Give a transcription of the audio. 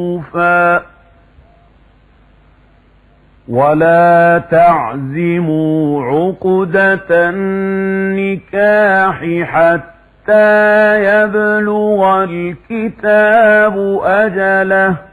ولا تعزموا عقدة النكاح حتى يبلغ الكتاب أجله